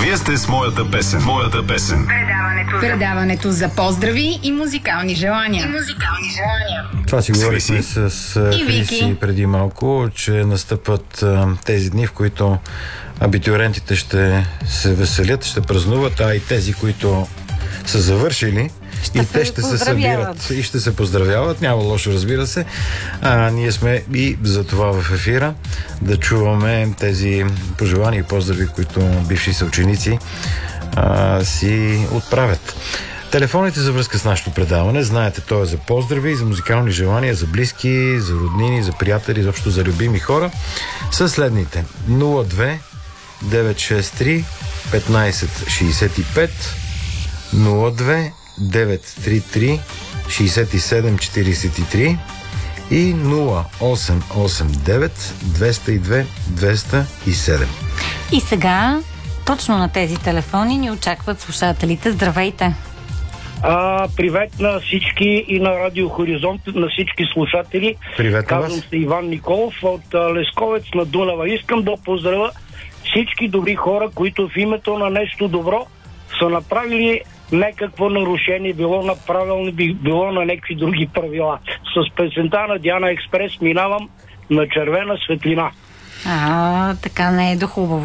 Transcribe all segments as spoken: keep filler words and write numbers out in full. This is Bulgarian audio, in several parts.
Вие сте с моята песен. Моята песен. Предаването, Предаването за поздрави и музикални желания. И музикални желания. Това си говорихме с, с Криси преди малко, че настъпват а, тези дни, в които абитуриентите ще се веселят, ще празнуват, а и тези, които са завършили, ще и те ще се събират и ще се поздравяват. Няма лошо, разбира се. А, ние сме и за това в ефира да чуваме тези пожелания и поздрави, които бивши съученици а, си отправят. Телефоните за връзка с нашето предаване, знаете, то е за поздрави, за музикални желания, за близки, за роднини, за приятели, изобщо за любими хора, са следните: нула две девет шест три петнайсет шейсет и пет, нула две девет три три шейсет и седем четирийсет и три и нула осем осем девет двеста и две двеста и седем. И сега, точно на тези телефони ни очакват слушателите. Здравейте! А, привет на всички и на Радио Хоризонт, на всички слушатели. Привет. Казвам се Иван Николов от а, Лесковец на Дунава. Искам да поздравя всички добри хора, които в името на нещо добро са направили някакво нарушение, било на правилни, било на някакви други правила. С песента на Диана Експрес минавам на червена светлина. А, така не е до хубаво.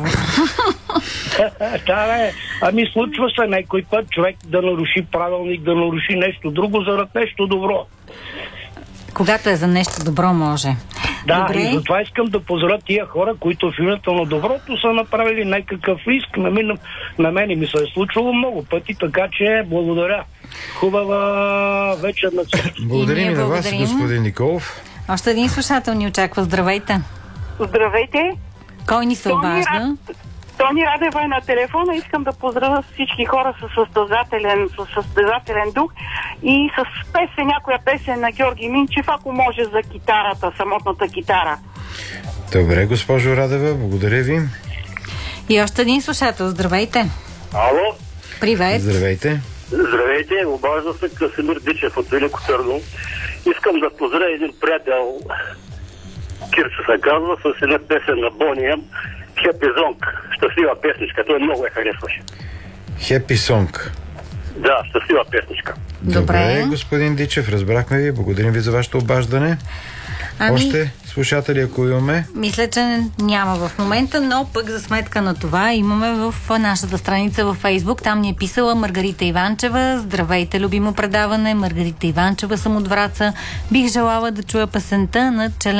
Да, не. Ами случва се някой път човек да наруши правилник, да наруши нещо друго заради нещо добро. Когато е за нещо добро, може. Да, Добре. И затова искам да поздравя тия хора, които в името на доброто са направили някакъв риск. На мен, на мен ми се е случвало много пъти, така че благодаря. Хубава вечер на всички. Благодарим и на вас, господин Николов. Още един слушател ни очаква. Здравейте. Здравейте. Кой ни се обажда? Тони Радева е на телефона. Искам да поздравя всички хора с състезателен, с състезателен дух и с песен, някоя песен на Георги Минчев, ако може, за китарата, самотната китара. Добре, госпожо Радева, благодаря ви. И още един слушател. Здравейте. Ало. Привет. Здравейте. Здравейте, обажда се Красимир Дичев от Велико Търново. Искам да поздравя един приятел, Кирчо се казва, с една песен на Бония, Хепи Зонг, щастлива песничка. Той много я харесваше. Хепи Сонг. Да, щастлива песничка. Добре. Добре, господин Дичев, разбрахме ви. Благодарим ви за вашето обаждане. Ами... Още слушатели, ако имаме? Мисля, че няма в момента, но пък за сметка на това имаме в нашата страница във Фейсбук. Там ни е писала Маргарита Иванчева. Здравейте, любимо предаване. Маргарита Иванчева, съм от Враца. Бих желала да чуя песента на Челен